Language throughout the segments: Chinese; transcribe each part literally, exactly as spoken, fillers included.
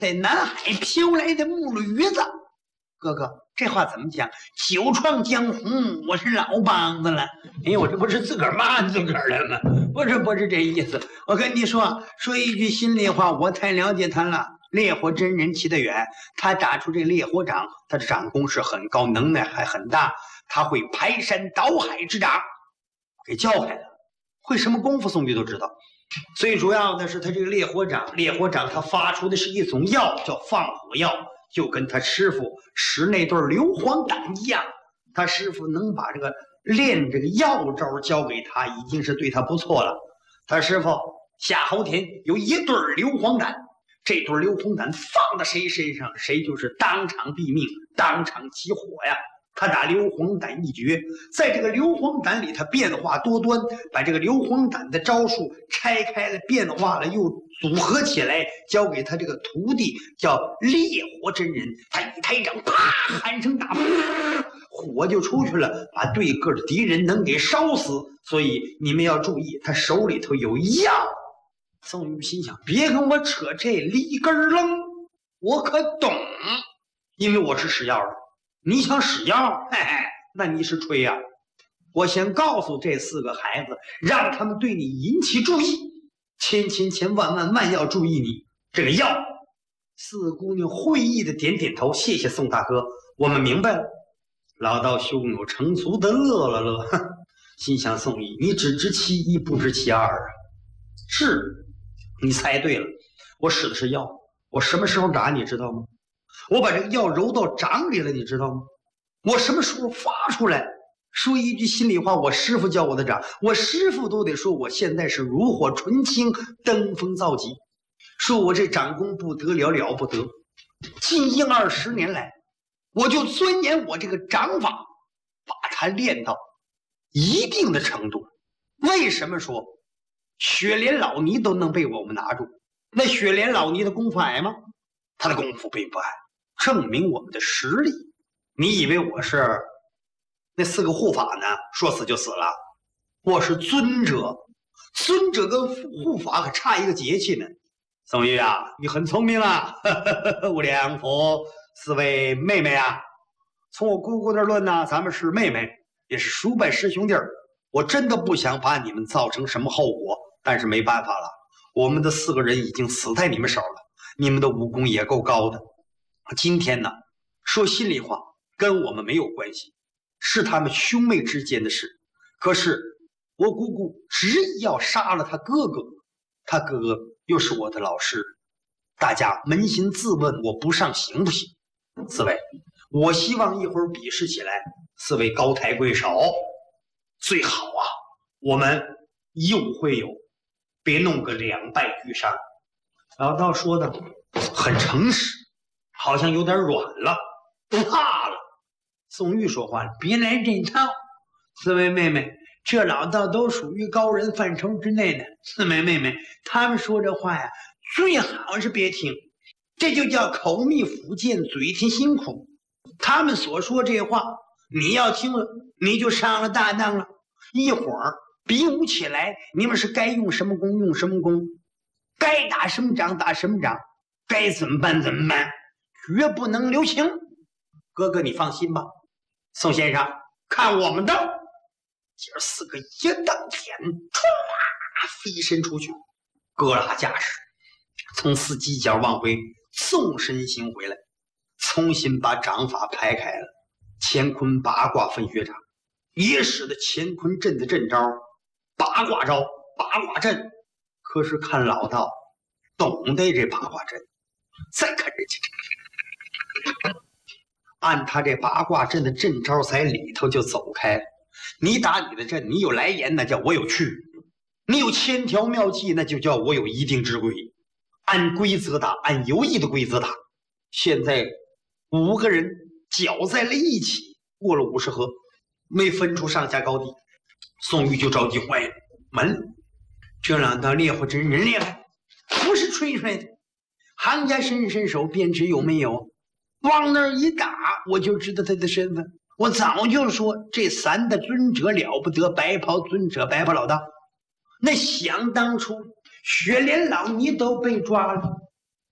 在南海飘来的木驴子。哥哥，这话怎么讲？久闯江湖，我是老梆子了。哎，我这不是自个儿骂自个儿了吗？不是，不是这意思。我跟你说，说一句心里话，我太了解他了。烈火真人骑得远，他打出这烈火掌，他的掌功是很高，能耐还很大。他会排山倒海之掌，给教开了。会什么功夫，宋玉都知道。最主要的是他这个烈火掌，烈火掌他发出的是一种药，叫放火药。就跟他师傅使那对硫磺胆一样，他师傅能把这个练这个药招教给他，已经是对他不错了。他师傅夏侯田有一对硫磺胆，这对硫磺胆放到谁身上，谁就是当场毙命，当场起火呀。他打硫磺胆一绝，在这个硫磺胆里，他变化多端，把这个硫磺胆的招数拆开了，变化了，又组合起来，交给他这个徒弟，叫烈火真人。他一抬掌，啪，喊声大，火就出去了，把对个的敌人能给烧死。所以你们要注意，他手里头有药。宋玉心想，别跟我扯这里根楞，我可懂，因为我是使药的。你想使药，嘿嘿，那你是吹呀、啊！我先告诉这四个孩子，让他们对你引起注意，千千千万万万要注意你这个药。四姑娘会意的点点头，谢谢宋大哥，我们明白了。老道胸有成竹的乐了乐，哼，心想宋义，你只知其一，不知其二啊！是，你猜对了，我使的是药，我什么时候打你知道吗？我把这个药揉到掌里了，你知道吗？我什么时候发出来？说一句心里话，我师傅教我的掌，我师傅都得说我现在是炉火纯青，登峰造极，说我这掌功不得了，了不得。近一二十年来，我就钻研我这个掌法，把它练到一定的程度。为什么说雪莲老尼都能被我们拿住？那雪莲老尼的功夫矮吗？他的功夫并不矮。证明我们的实力。你以为我是那四个护法呢？说死就死了。我是尊者，尊者跟护法可差一个节气呢。宋玉啊，你很聪明啊！我两府四位妹妹啊，从我姑姑那儿论呢，咱们是妹妹，也是叔伯师兄弟儿。我真的不想把你们造成什么后果，但是没办法了，我们的四个人已经死在你们手了。你们的武功也够高的。今天呢，说心里话，跟我们没有关系，是他们兄妹之间的事。可是我姑姑执意要杀了他哥哥，他哥哥又是我的老师，大家扪心自问，我不上行不行？四位，我希望一会儿比试起来，四位高抬贵手，最好啊，我们有会有，别弄个两败俱伤。老道说的很诚实，好像有点软了，怕了。宋玉说话了，别来这套。四位妹妹，这老道都属于高人范畴之内的。四位妹妹，他们说这话呀，最好是别听，这就叫口蜜腹剑，嘴甜心苦。他们所说这话，你要听了，你就上了大当了。一会儿比武起来，你们是该用什么功用什么功，该打什么掌打什么掌，该怎么办怎么办，绝不能留情。哥哥你放心吧，宋先生，看我们的。姐儿四个一蹬天，唰飞身出去，哥拉架势，从四犄角往回纵身行回来，重新把掌法排开了。乾坤八卦分穴掌，也使得乾坤阵的阵招，八卦招，八卦阵。可是看老道懂得这八卦阵，再看人家，按他这八卦阵的阵招，在里头就走开了。你打你的阵，你有来言，那叫我有去；你有千条妙计，那就叫我有一定之规。按规则打，按游艺的规则打。现在五个人搅在了一起，过了五十合，没分出上下高低。宋玉就着急坏了，完了，这两道烈火真人厉害，不是吹吹的，行家伸伸手便知有没有。往那儿一打，我就知道他的身份。我早就说这三大尊者了不得，白袍尊者、白袍老大。那想当初雪莲老尼都被抓了，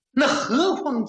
那何况